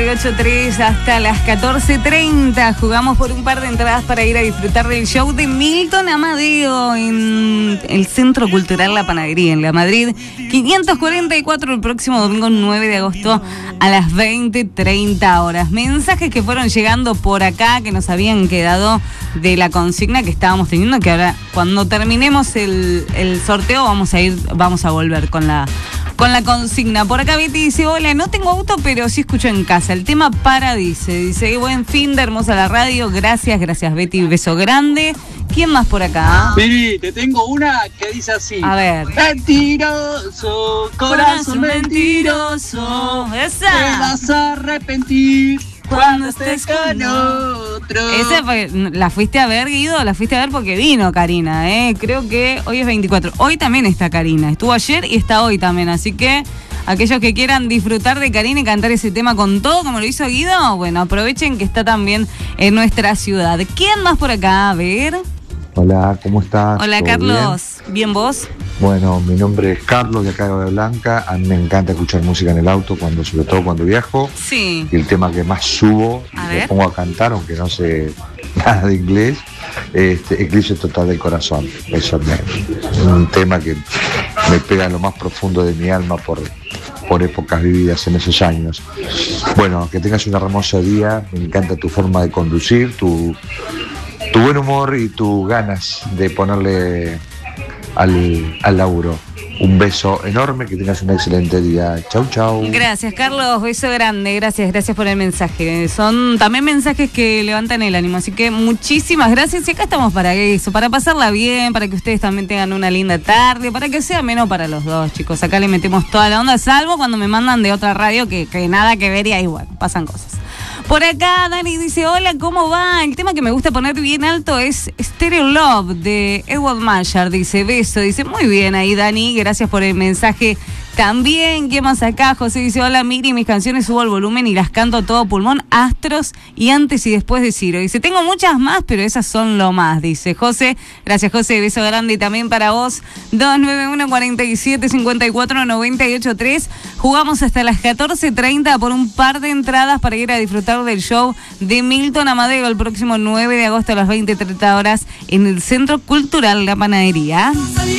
98.3 hasta las 14:30. Jugamos por un par de entradas para ir a disfrutar del show de Milton Amadeo en el Centro Cultural La Panadería, en La Madrid 544, el próximo domingo 9 de agosto a las 20:30 horas. Mensajes que fueron llegando por acá, que nos habían quedado de la consigna que estábamos teniendo, que ahora cuando terminemos el sorteo vamos a volver con la consigna. Por acá Betty dice: hola, no tengo auto, pero sí escucho en casa. El tema dice, buen fin de hermosa la radio. Gracias Betty, beso grande. ¿Quién más por acá? Vivi, te tengo una que dice así. A ver. Mentiroso, corazón mentiroso. Esa. Te vas a arrepentir cuando estés con otro. Esa la fuiste a ver, Guido, la fuiste a ver porque vino Karina, creo que hoy es 24. Hoy también está Karina, estuvo ayer y está hoy también, así que aquellos que quieran disfrutar de Karina y cantar ese tema con todo, como lo hizo Guido, bueno, aprovechen que está también en nuestra ciudad. ¿Quién más por acá? A ver. Hola, ¿cómo estás? Hola, Carlos. ¿Bien vos? Bueno, mi nombre es Carlos, de acá de Bahía Blanca. A mí me encanta escuchar música en el auto, sobre todo cuando viajo. Sí. Y el tema que más subo y me pongo a cantar, aunque no sé nada de inglés, Eclipse Total del Corazón. Eso es un tema que me pega en lo más profundo de mi alma por épocas vividas en esos años. Bueno, que tengas un hermoso día. Me encanta tu forma de conducir, tu buen humor y tus ganas de ponerle al laburo. Un beso enorme, que tengas un excelente día. Chau, chau. Gracias, Carlos, beso grande, gracias por el mensaje. Son también mensajes que levantan el ánimo, así que muchísimas gracias. Y acá estamos para eso, para pasarla bien, para que ustedes también tengan una linda tarde, para que sea menos para los dos, chicos. Acá le metemos toda la onda, salvo cuando me mandan de otra radio que nada que ver y ahí, bueno, pasan cosas. Por acá Dani dice: hola, ¿cómo va? El tema que me gusta poner bien alto es Stereo Love de Edward Marshall. Dice, beso. Dice, muy bien ahí, Dani, gracias por el mensaje. También, ¿qué más acá? José dice: hola, Miri, mis canciones subo al volumen y las canto a todo pulmón. Astros y Antes y Después de Ciro. Dice, tengo muchas más, pero esas son lo más, dice José. Gracias, José, beso grande. Y también para vos, 291-47-54-98-3. Jugamos hasta las 14:30 por un par de entradas para ir a disfrutar del show de Milton Amadeo el próximo 9 de agosto a las 20:30 horas en el Centro Cultural La Panadería.